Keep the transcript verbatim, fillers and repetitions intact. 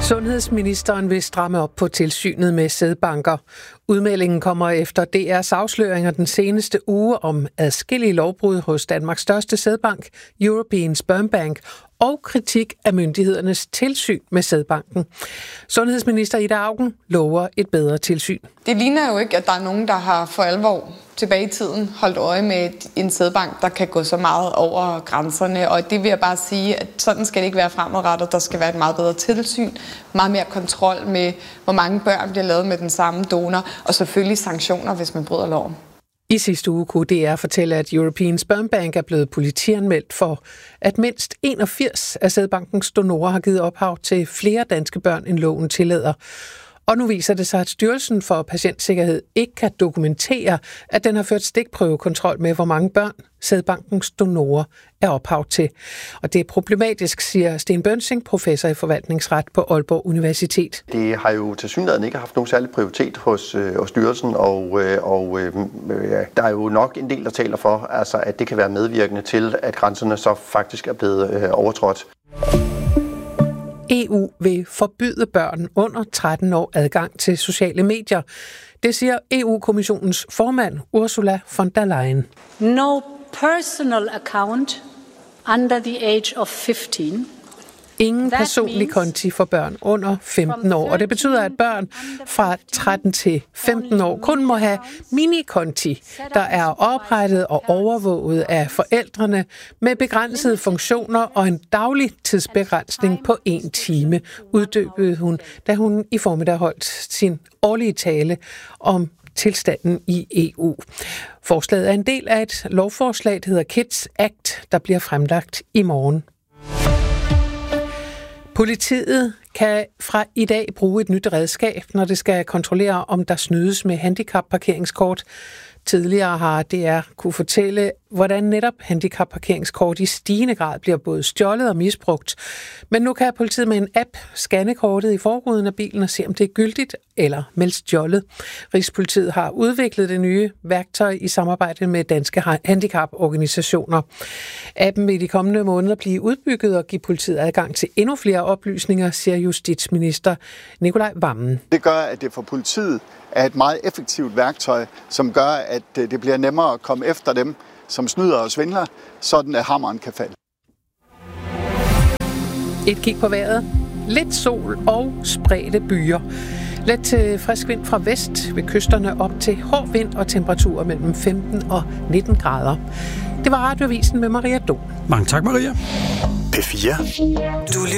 Sundhedsministeren vil stramme op på tilsynet med sædbanker. Udmeldingen kommer efter D R's afsløringer den seneste uge om adskillige lovbrud hos Danmarks største sædbank, European Sperm Bank, og kritik af myndighedernes tilsyn med sædbanken. Sundhedsminister Ida Auken lover et bedre tilsyn. Det ligner jo ikke, at der er nogen, der har for alvor tilbage i tiden holdt øje med en sædbank, der kan gå så meget over grænserne. Og det vil jeg bare sige, at sådan skal det ikke være fremadrettet. Der skal være et meget bedre tilsyn, meget mere kontrol med, hvor mange børn bliver lavet med den samme donor, og selvfølgelig sanktioner, hvis man bryder loven. I sidste uge kunne D R fortælle, at European Sperm Bank er blevet politianmeldt for, at mindst enogfirs af sædbankens donorer har givet ophav til flere danske børn, end loven tillader. Og nu viser det sig, at Styrelsen for Patientsikkerhed ikke kan dokumentere, at den har ført stikprøvekontrol med, hvor mange børn sædbankens donorer er ophav til. Og det er problematisk, siger Sten Bønsing, professor i forvaltningsret på Aalborg Universitet. Det har jo tilsyneladende ikke haft nogen særlig prioritet hos, øh, hos styrelsen, og, øh, og øh, der er jo nok en del, der taler for, altså, at det kan være medvirkende til, at grænserne så faktisk er blevet øh, overtrådt. E U vil forbyde børn under tretten år adgang til sociale medier. Det siger E U-kommissionens formand Ursula von der Leyen. No personal account under the age of fifteen. Ingen personlig konti for børn under femten år, og det betyder, at børn fra tretten til femten år kun må have minikonti, der er oprettet og overvåget af forældrene med begrænsede funktioner og en daglig tidsbegrænsning på en time, uddybede hun, da hun i formiddag holdt sin årlige tale om tilstanden i E U. Forslaget er en del af et lovforslag, der hedder Kids Act, der bliver fremlagt i morgen. Politiet kan fra i dag bruge et nyt redskab, når det skal kontrollere, om der snydes med handicapparkeringskort. Tidligere har D R kunne fortælle, hvordan netop handicapparkeringskort i stigende grad bliver både stjålet og misbrugt. Men nu kan politiet med en app scanne kortet i forruden af bilen og se, om det er gyldigt eller meldt stjålet. Rigspolitiet har udviklet det nye værktøj i samarbejde med danske handicaporganisationer. Appen vil i de kommende måneder blive udbygget og give politiet adgang til endnu flere oplysninger, siger justitsminister Nicolai Wammen. Det gør, at det for politiet er et meget effektivt værktøj, som gør, at det bliver nemmere at komme efter dem, som snyder og svindler, sådan at hammeren kan falde. Et kig på vejret. Lidt sol og spredte byer. Let til frisk vind fra vest ved kysterne op til hård vind og temperaturer mellem femten og nitten grader. Det var Radioavisen med Maria Dom. Mange tak, Maria. P fire. Du